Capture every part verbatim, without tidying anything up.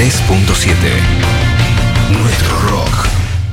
tres punto siete. Nuestro rock.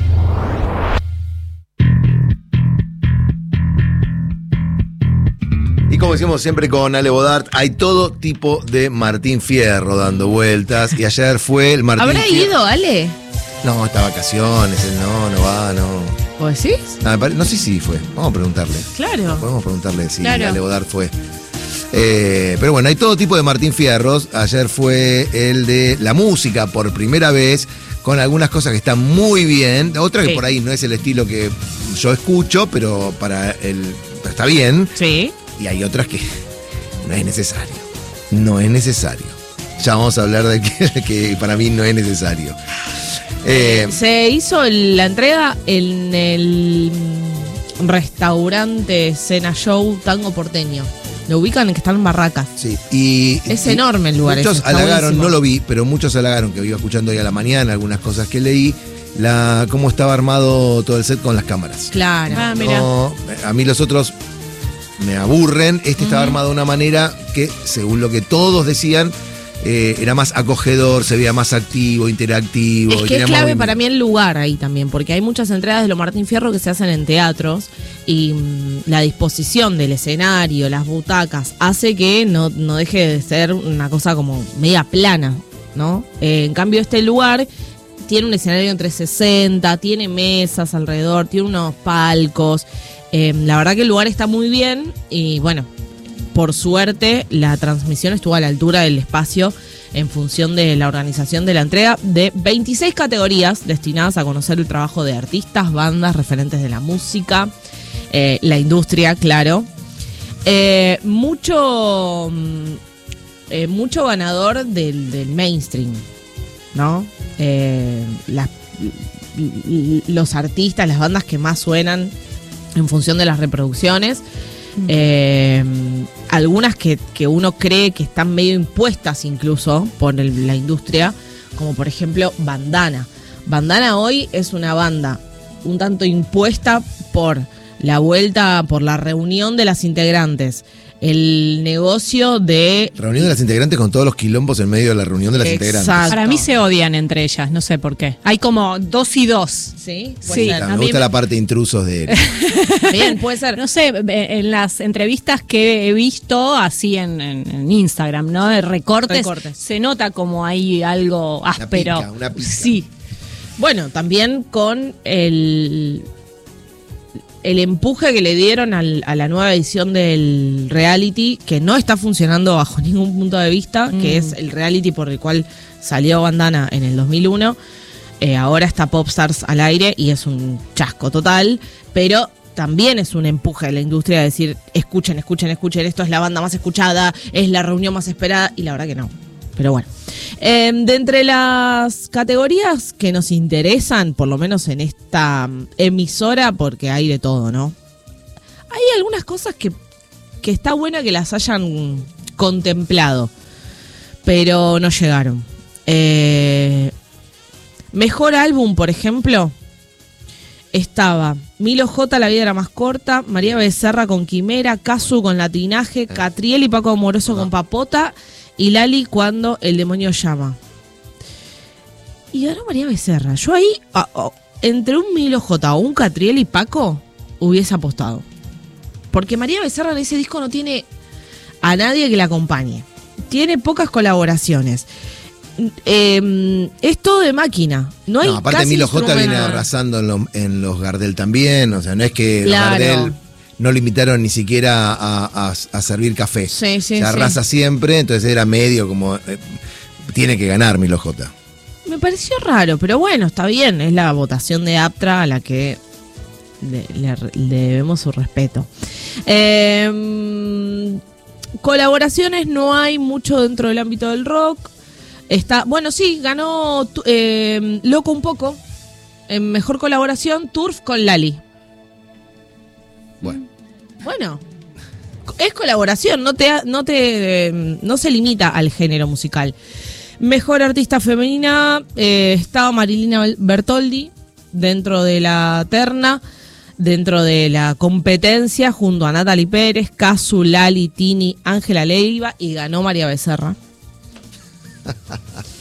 Y como decimos siempre con Ale Bodart, hay todo tipo de Martín Fierro dando vueltas. Y ayer fue el Martín ¿Habrá Fierro. ido, Ale? No, está de vacaciones, él no, no va, no. ¿Vos decís? Ah, me pare- no sé si fue, vamos a preguntarle. Claro. Podemos preguntarle si Claro. Ale Bodart fue. Eh, pero bueno, hay todo tipo de Martín Fierros. Ayer fue el de la música por primera vez, con algunas cosas que están muy bien. Otra que Sí. por ahí no es el estilo que yo escucho, pero para el pero está bien. Sí. Y hay otras que no es necesario. No es necesario. Ya vamos a hablar de que, que para mí no es necesario. Eh, Se hizo la entrega en el restaurante Cena Show Tango Porteño. Lo ubican en que están en Barracas. sí. Y, Es y enorme el lugar Muchos ese, está halagaron, buenísimo. no lo vi, pero muchos halagaron, que iba escuchando hoy a la mañana algunas cosas que leí, la cómo estaba armado todo el set con las cámaras. Claro. Ah, mira. No, a mí los otros me aburren. Este estaba armado de una manera que, según lo que todos decían, eh, era más acogedor, se veía más activo, interactivo. Es y que tenía es más clave movimiento. para mí el lugar ahí también, porque hay muchas entregas de lo Martín Fierro que se hacen en teatros y mm, la disposición del escenario, las butacas, hace que no, no deje de ser una cosa como media plana, ¿no? Eh, en cambio, este lugar tiene un escenario en trescientos sesenta, tiene mesas alrededor, tiene unos palcos. Eh, la verdad que el lugar está muy bien y bueno, por suerte la transmisión estuvo a la altura del espacio en función de la organización de la entrega de veintiséis categorías destinadas a conocer el trabajo de artistas, bandas, referentes de la música, eh, la industria, claro. Eh, mucho, mm, eh, mucho ganador del, del mainstream, ¿no? Eh, las- los artistas, las bandas que más suenan en función de las reproducciones. Eh, algunas que, que uno cree que están medio impuestas incluso por el- la industria, como por ejemplo Bandana. Bandana hoy es una banda un tanto impuesta por la vuelta, por la reunión de las integrantes, el negocio de... Reunión de las integrantes con todos los quilombos en medio de la reunión de las Exacto. integrantes. Para mí se odian entre ellas, no sé por qué. Hay como dos y dos. ¿Sí? Sí. Puede ser. Ah, a me mí gusta me- la parte de intrusos de él. Bien, puede ser. No sé, eh, en las entrevistas que he visto así en, en- en Instagram, ¿no? De recortes, Recortes. se nota como hay algo áspero. pica, una pica. Sí. Bueno, también con el, el empuje que le dieron al- a la nueva edición del reality, que no está funcionando bajo ningún punto de vista, que es el reality por el cual salió Bandana en el dos mil uno. Eh, ahora está Popstars al aire y es un chasco total, pero también es un empuje de la industria de decir, escuchen, escuchen, escuchen, esto es la banda más escuchada, es la reunión más esperada, y la verdad que no. Pero bueno, Eh, de entre las categorías que nos interesan, por lo menos en esta mm, emisora, porque hay de todo, ¿no? Hay algunas cosas que, que está buena que las hayan contemplado, pero no llegaron. Eh, mejor álbum, por ejemplo, estaba Milo J, La vida era más corta, María Becerra con Quimera, Casu con Latinaje, Catriel y Paco Amoroso con Papota, y Lali cuando el demonio llama. Y ganó María Becerra. Yo ahí, ah, oh, entre un Milo J o un Catriel y Paco, hubiese apostado. Porque María Becerra en ese disco no tiene a nadie que la acompañe. Tiene pocas colaboraciones. Eh, es todo de máquina. No hay No, aparte casi Milo J viene instrumental. arrasando en, lo- en los Gardel también, o sea, no es que Claro. los Gardel no lo invitaron ni siquiera a, a- a servir café. Sí, sí, Se arrasa siempre, entonces era medio como, eh, tiene que ganar Milo J. Me pareció raro, pero bueno, está bien. Es la votación de Aptra a la que le, le- le debemos su respeto. Eh, colaboraciones no hay mucho dentro del ámbito del rock. Está, bueno, sí, ganó tu- eh, Loco un poco. En mejor colaboración, Turf con Lali. Bueno, Bueno, es colaboración, no te, no te, eh, no se limita al género musical. Mejor artista femenina, eh, estaba Marilina Bertoldi dentro de la terna, dentro de la competencia, junto a Natalie Pérez, Casu, Lali, Tini, Ángela Leiva, y ganó María Becerra.